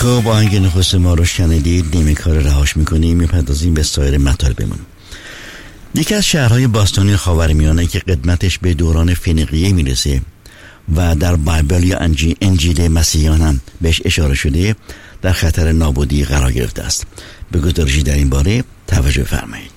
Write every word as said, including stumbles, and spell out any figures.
خب آهنگ نخست ما رو شنیدید. نیمه کار رهاش میکنیم، میپردازیم به سایر مطالبمون. یکی از شهرهای باستانی خاورمیانه که قدمتش به دوران فنیقیه میرسه و در بایبل یا انجیل مسیحیان هم بهش اشاره شده، در خطر نابودی قرار گرفته است. به گزارشی در این باره توجه فرمایید.